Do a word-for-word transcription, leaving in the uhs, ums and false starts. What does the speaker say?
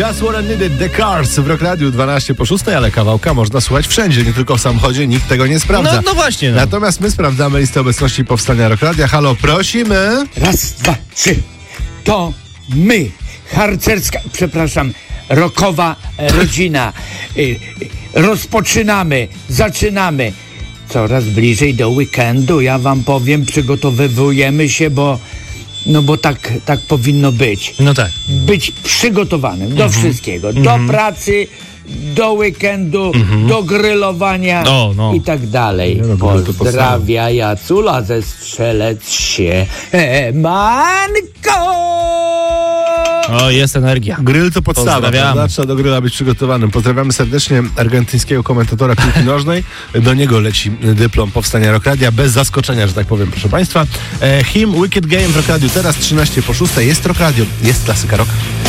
Just What I Needed, The Cars w Rock Radiu dwanaście po szóstej, ale kawałka można słuchać wszędzie, nie tylko w samochodzie, nikt tego nie sprawdza. No, no właśnie. No. Natomiast my sprawdzamy listę obecności powstania Rock Radia. Halo, prosimy. Raz, dwa, trzy. To my, harcerska, przepraszam, rockowa rodzina. Y, y, rozpoczynamy, zaczynamy. Coraz bliżej do weekendu, ja wam powiem, przygotowujemy się, bo no bo tak, tak powinno być. No tak. Być przygotowanym do wszystkiego. Do pracy, do weekendu, do grillowania No, no. i tak dalej. Nie no, grill to Pozdrawia Jacula ze Strzelec się. E, manko! O, jest energia. Grill to podstawa, Pozdrawiamy. prawda? Trzeba do grilla być przygotowanym. Pozdrawiamy serdecznie argentyńskiego komentatora piłki nożnej. Do niego leci dyplom powstania Rock Radia, bez zaskoczenia, że tak powiem, proszę Państwa. E, hymn Wicked Game w Rock Radiu teraz trzynaście po szóstej. Jest Rock Radio, jest klasyka rock.